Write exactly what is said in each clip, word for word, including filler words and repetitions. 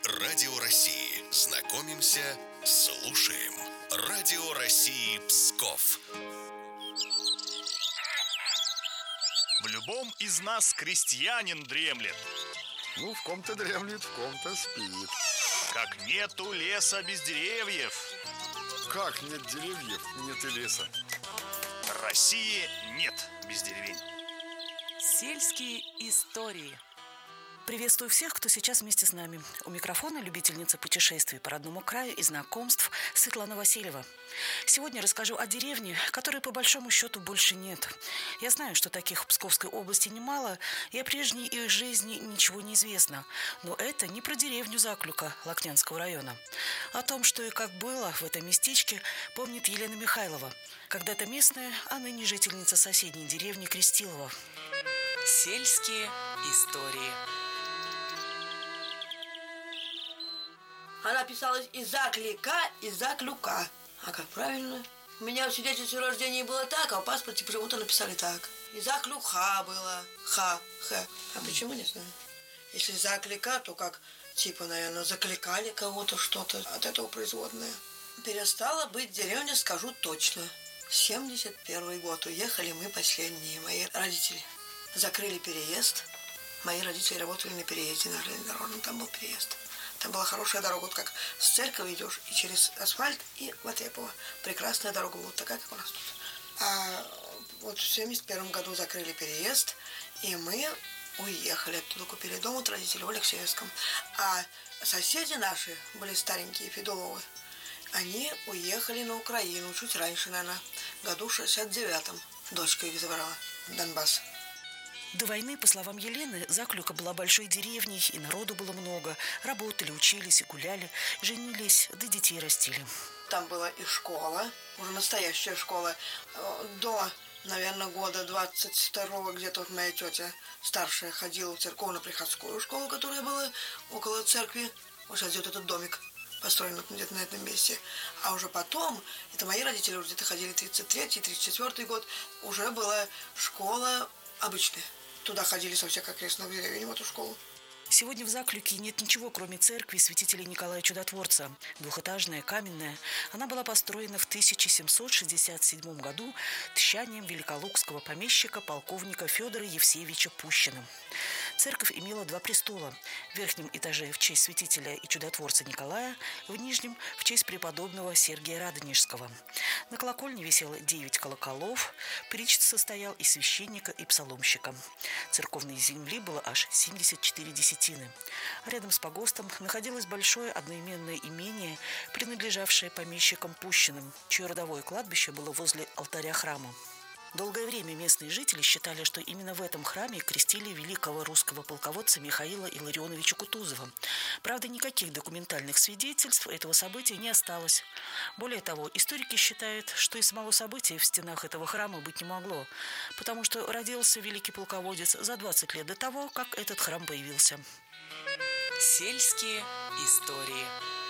Радио России. Знакомимся, слушаем. Радио России Псков. В любом из нас крестьянин дремлет. Ну, в ком-то дремлет, в ком-то спит. Как нету леса без деревьев. Как нет деревьев, нет и леса. России нет без деревень. Сельские истории. Приветствую всех, кто сейчас вместе с нами. У микрофона любительница путешествий по родному краю и знакомств Светлана Васильева. Сегодня расскажу о деревне, которой по большому счету больше нет. Я знаю, что таких в Псковской области немало, и о прежней их жизни ничего не известно. Но это не про деревню Заклюка Лакнянского района. О том, что и как было в этом местечке, помнит Елена Михайлова. Когда-то местная, а ныне жительница соседней деревни Крестилово. Сельские истории. Она писалась из Заклика, из Заклюка. А как правильно? У меня в свидетельстве о рождении было так, а в паспорте почему-то написали так. Из Заклюха было. Ха, х. А почему, не знаю. Если Заклика, то как, типа, наверное, закликали кого-то что-то. От этого производное. Перестала быть деревня, скажу точно. семьдесят первый год. Уехали мы последние, мои родители. Закрыли переезд. Мои родители работали на переезде, на железнодорожном. Там был переезд. Там была хорошая дорога, вот как с церкви идешь, и через асфальт, и в Отрепово. Прекрасная дорога, вот такая, как у нас тут. А вот в семьдесят первом году закрыли переезд, и мы уехали оттуда, купили дом от родителей в Алексеевском. А соседи наши были старенькие, Федуловы. Они уехали на Украину, чуть раньше, наверное, году шестьдесят девятом. Дочка их забрала в Донбасс. До войны, по словам Елены, Заклюка была большой деревней, и народу было много. Работали, учились и гуляли, женились, да детей растили. Там была и школа, уже настоящая школа. До, наверное, года двадцать второго где-то вот моя тетя старшая ходила в церковно-приходскую школу, которая была около церкви. Вот сейчас идет этот домик, построен где-то на этом месте. А уже потом, это мои родители уже где-то ходили, тридцать третий тридцать четвёртый год, уже была школа обычная. Туда ходили со всех окрестных деревень в эту школу. Сегодня в Заклюке нет ничего, кроме церкви святителя Николая Чудотворца. Двухэтажная, каменная. Она была построена в тысяча семьсот шестьдесят седьмом году тщанием великолукского помещика полковника Федора Евсеевича Пущина. Церковь имела два престола. В верхнем этаже в честь святителя и чудотворца Николая, в нижнем в честь преподобного Сергия Радонежского. На колокольне висело девять колоколов. Причт состоял из священника и псаломщика. Церковной земли было аж семьдесят четыре десятины. А рядом с погостом находилось большое одноименное имение, принадлежавшее помещикам Пущиным, чье родовое кладбище было возле алтаря храма. Долгое время местные жители считали, что именно в этом храме крестили великого русского полководца Михаила Илларионовича Кутузова. Правда, никаких документальных свидетельств этого события не осталось. Более того, историки считают, что и самого события в стенах этого храма быть не могло, потому что родился великий полководец за двадцать лет до того, как этот храм появился. Сельские истории.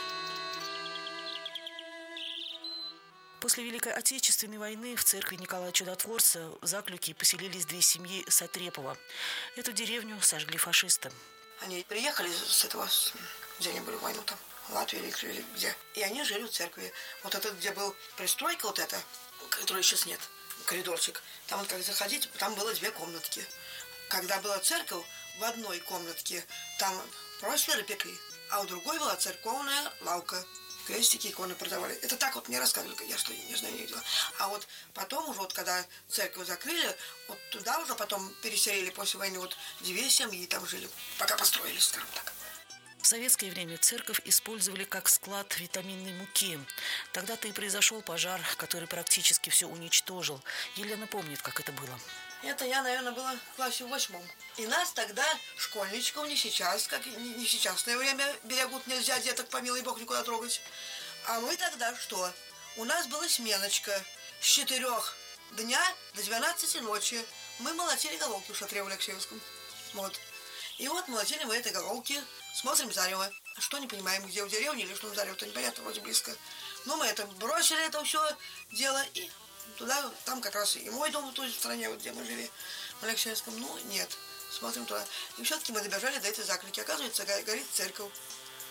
После Великой Отечественной войны в церкви Николая Чудотворца в Заклюке поселились две семьи с Отрепова. Эту деревню сожгли фашисты. Они приехали с этого, где они были в войну, там, в Латвии или где. И они жили в церкви. Вот этот, где был пристройка вот эта, которой сейчас нет, коридорчик, там вот как заходить, там было две комнатки. Когда была церковь, в одной комнатке там просперы пекли, а у другой была церковная лавка. Крестики, иконы продавали. Это так вот мне рассказывали, я что, не знаю, не видела. А вот потом уже, вот когда церковь закрыли, вот туда уже потом переселили после войны вот две семьи там жили, пока построились, скажем так. В советское время церковь использовали как склад витаминной муки. Тогда-то и произошел пожар, который практически все уничтожил. Елена помнит, как это было. Это я, наверное, была в классе в восьмом. И нас тогда, школьничков, не сейчас, как не, не сейчасное время, берегут, нельзя деток, помилуй бог, никуда трогать. А мы тогда что? У нас была сменочка с четырех дня до двенадцати ночи. Мы молотили головки в шатре в Алексеевском. Вот. И вот молотили мы этой головки, смотрим зарево. Что не понимаем, где в деревне или что в зарево, то непонятно, вроде близко. Но мы это бросили, это все дело, и туда, там как раз и мой дом в той стране, вот где мы жили, в Алексеевском. Ну, нет, смотрим туда. И все-таки мы добежали до этой Заклики. Оказывается, горит церковь.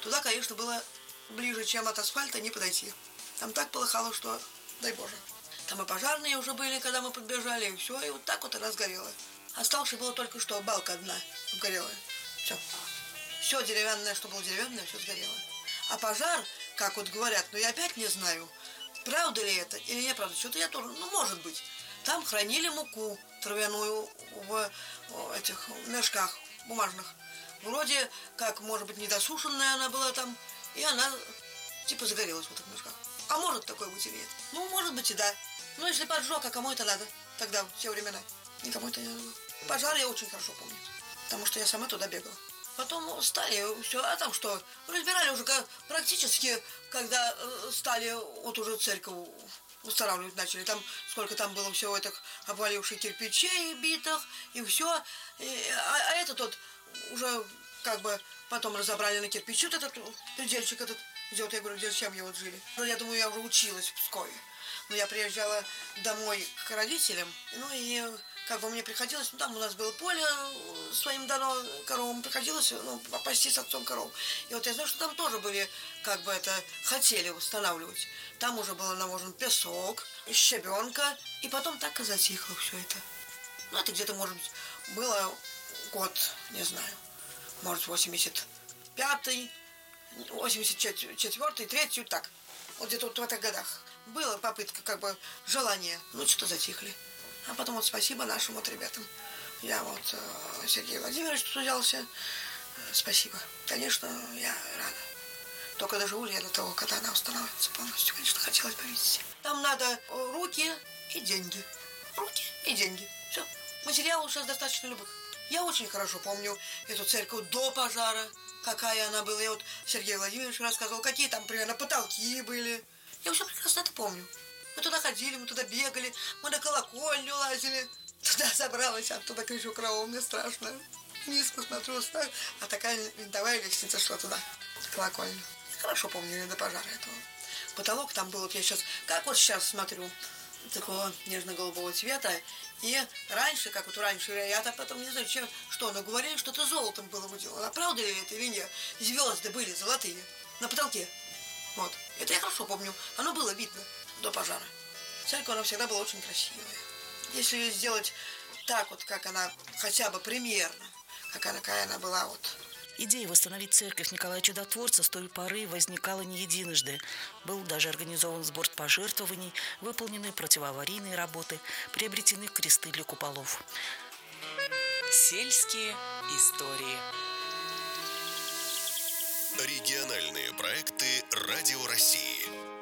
Туда, конечно, было ближе, чем от асфальта, не подойти. Там так полыхало, что, дай Боже. Там и пожарные уже были, когда мы подбежали, и все, и вот так вот она сгорела. Оставшей было только что балка одна обгорелая. Все. Все деревянное, что было деревянное, все сгорело. А пожар, как вот говорят, ну я опять не знаю, правда ли это или неправда. Что-то я тоже, ну может быть. Там хранили муку травяную в этих мешках бумажных. Вроде как, может быть, недосушенная она была там, и она типа загорелась в этих мешках. А может такое быть или нет? Ну, может быть и да. Ну, если поджог, а кому это надо? Тогда, в те времена. Никому это не надо было. Пожар я очень хорошо помню, потому что я сама туда бегала. Потом стали все, а там что? Разбирали уже как, практически, когда э, стали вот уже церковь устанавливать начали. Там сколько там было всего этих обваливших кирпичей, битых, и все. И, а, а этот вот уже как бы потом разобрали на кирпичи, вот этот предельчик этот, где вот я говорю, где зачем я вот жили. Ну, я думаю, я уже училась в Пскове. Но я приезжала домой к родителям, ну и как бы мне приходилось, ну там у нас было поле своим дано коровам, приходилось ну, пасти с отцом коров. И вот я знаю, что там тоже были, как бы это, хотели устанавливать. Там уже был наложен песок, щебенка, и потом так и затихло все это. Ну это где-то, может быть, было год, не знаю, может восемьдесят пятый, восемьдесят четвёртый, третий, так. Вот где-то вот в этих годах. Была попытка, как бы, желание, ну что затихли. А потом вот спасибо нашим вот ребятам. Я вот, э, Сергей Владимирович тут взялся. Э, спасибо. Конечно, я рада. Только доживу ли я до того, когда она устанавливается полностью. Конечно, хотелось бы видеть. Там надо руки и деньги. Руки и деньги. Все. Материалов сейчас достаточно любых. Я очень хорошо помню эту церковь до пожара. Какая она была. Я вот Сергей Владимирович рассказывал, какие там примерно потолки были. Я все прекрасно это помню. Мы туда ходили, мы туда бегали, мы на колокольню лазили. Туда забралась, оттуда кричу корову, мне страшно. Вниз посмотрю, а такая винтовая лестница шла туда, в колокольню. Я хорошо помню до пожара этого. Потолок там был, вот я сейчас, как вот сейчас смотрю, такого нежно-голубого цвета. И раньше, как вот раньше, я-то потом не знаю, чем, что, но говорили, что это золотом было выделано. А правда ли это или нет? Звезды были золотые на потолке. Вот. Это я хорошо помню. Оно было видно до пожара. Церковь, она всегда была очень красивая. Если ее сделать так вот, как она, хотя бы примерно, как она, какая она была вот. Идея восстановить церковь Николая Чудотворца с той поры возникала не единожды. Был даже организован сбор пожертвований, выполнены противоаварийные работы, приобретены кресты для куполов. Сельские истории. Региональные проекты Радио России.